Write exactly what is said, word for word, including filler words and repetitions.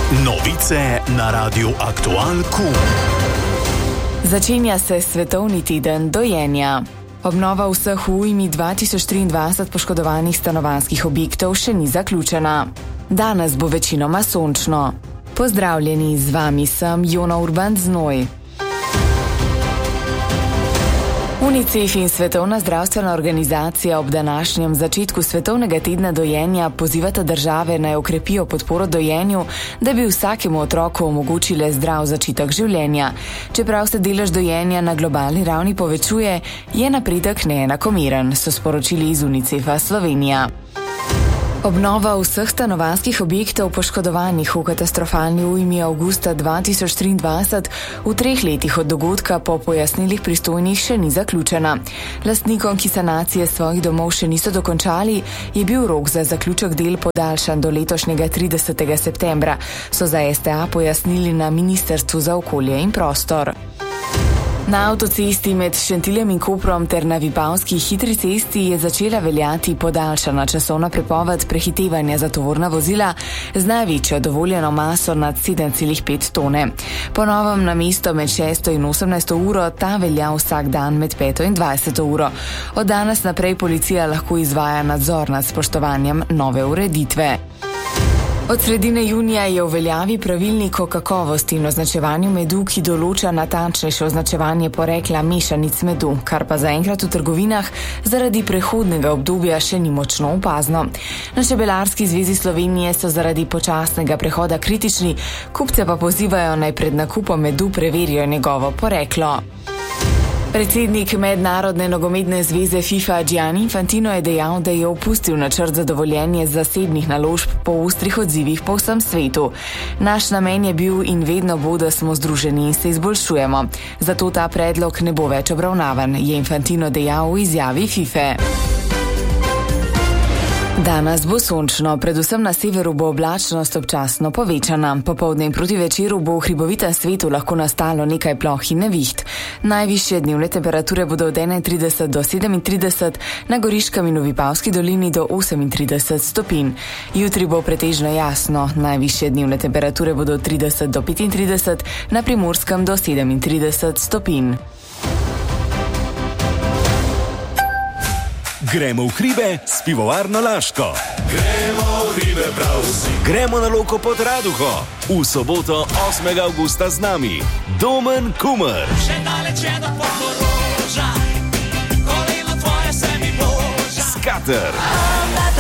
Novice na Radiu Aktual Q. Začenja se svetovni teden dojenja. Obnova vseh v ujmi dva tisoč triindvajset poškodovanih stanovanjskih objektov še ni zaključena. Danes bo večinoma sončno. Pozdravljeni, z vami sem Jona Urban Znoj. UNICEF in Svetovna zdravstvena organizacija ob današnjem začetku svetovnega tedna dojenja pozivata države naj okrepijo podporo dojenju, da bi vsakemu otroku omogočile zdrav začetek življenja. Čeprav se delež dojenja na globalni ravni povečuje, je napredek neenakomeren, so sporočili iz UNICEF-a Slovenija. Obnova vseh stanovanjskih objektov poškodovanih v katastrofalni ujmi avgusta dva tisoč triindvajset v treh letih od dogodka po pojasnilih pristojnih še ni zaključena. Lastnikom, ki sanacije svojih domov še niso dokončali, je bil rok za zaključek del podaljšan do letošnjega tridesetega septembra, so za S T A pojasnili na Ministrstvu za okolje in prostor. Na avtocesti med Šentiljem in Koprom ter na Vipavski hitri cesti je začela veljati podaljšana časovna prepoved prehitevanja za tovorna vozila z največjo dovoljeno maso nad sedem celih pet tone. Po novem na mesto med šesto in osemnajsto uro ta velja vsak dan med peto in dvajseto uro. Od danes naprej policija lahko izvaja nadzor nad spoštovanjem nove ureditve. Od sredine junija je v veljavi pravilnik o kakovosti in označevanju medu, ki določa natančnejše označevanje porekla mešanic medu, kar pa zaenkrat v trgovinah zaradi prehodnega obdobja še ni močno opazno. Na Čebelarski zvezi Slovenije so zaradi počasnega prehoda kritični, kupce pa pozivajo naj pred nakupom medu preverijo njegovo poreklo. Predsednik Mednarodne nogometne zveze FIFA Gianni Infantino je dejal, da je opustil načrt za dovoljenje zasebnih naložb po ostrih odzivih po vsem svetu. Naš namen je bil in vedno bo, da smo združeni in se izboljšujemo. Zato ta predlog ne bo več obravnavan, je Infantino dejal v izjavi FIFA. Danes bo sončno, predvsem na severu bo oblačnost občasno povečana. Popoldne in proti večeru bo v hribovitem svetu lahko nastalo nekaj ploh in neviht. Najvišje dnevne temperature bodo od enaintrideset do sedemintrideset, na Goriškem in v Vipavski dolini do osemintrideset stopinj. Jutri bo pretežno jasno, najvišje dnevne temperature bodo od trideset do petintrideset, na Primorskem do sedemintrideset stopinj. Gremo v hribe s pivovarno Laško. Gremo v hribe prav vsi. Gremo na Loko pod Raduho. V soboto osmega avgusta z nami Domen Kumer. Še daleč je do Portoroža, koleno tvoje se mi boža. Skater.